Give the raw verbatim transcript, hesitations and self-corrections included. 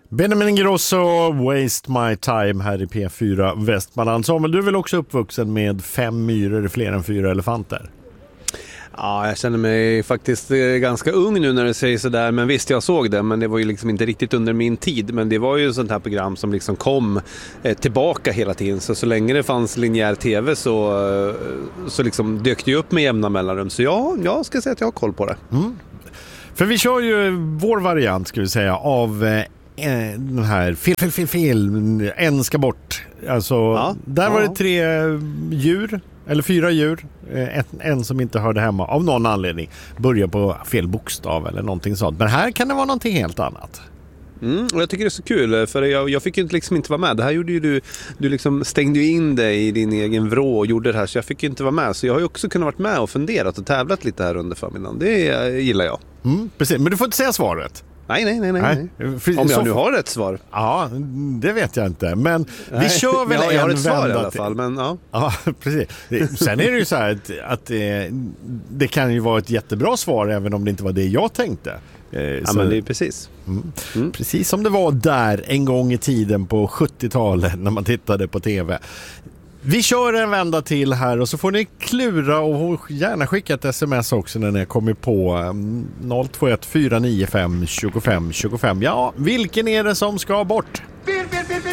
Benjamin Ingrosso, Waste My Time här i P fyra Västmanland. Samuel, du är väl också uppvuxen med fem myror, fler än fyra elefanter? Ja, jag känner mig faktiskt ganska ung nu när du säger sådär, men visst, jag såg det, men det var ju liksom inte riktigt under min tid, men det var ju ett sånt här program som liksom kom eh, tillbaka hela tiden, så så länge det fanns linjär tv så, eh, så liksom dök det upp med jämna mellanrum, så ja, jag ska säga att jag har koll på det. Mm. För vi kör ju vår variant, ska vi säga, av eh, den här film, film, film, film, en ska bort. Alltså, Ja, där ja. var det tre djur, eller fyra djur, en, en som inte hörde hemma av någon anledning, börjar på fel bokstav eller någonting sånt. Men här kan det vara någonting helt annat. Mm, och jag tycker det är så kul, för jag, jag fick ju liksom inte vara med. Det här gjorde ju du, du liksom stängde ju in dig i din egen vrå och gjorde det här, så jag fick ju inte vara med. Så jag har ju också kunnat varit med och funderat och tävlat lite här under förmiddagen. Det gillar jag. Mm, precis, men du får inte säga svaret. Nej, nej, nej, nej. nej. För, Om jag nu har rätt svar. Ja, det vet jag inte. Men nej, vi kör väl ja, jag har en ett svar i alla till. fall. Men, ja. Ja, precis. Sen är det ju så här att, att det, det kan ju vara ett jättebra svar även om det inte var det jag tänkte. Ja, så, men det är precis. Mm, mm. Precis som det var där en gång i tiden på sjuttiotalet när man tittade på tv. Vi kör en vända till här och så får ni klura och gärna skicka ett sms också när ni kommer på noll två ett fyra nio fem två fem två fem. Ja, vilken är det som ska bort?